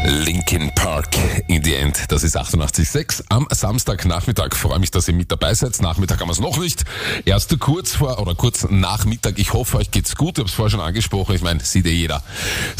Linkin Park in the End. Das ist 88,6 am Samstagnachmittag. Freue mich, dass ihr mit dabei seid. Nachmittag haben wir es noch nicht. Erst kurz nach Mittag. Ich hoffe, euch geht's gut. Ich habe es vorher schon angesprochen. Ich meine, sieht jeder.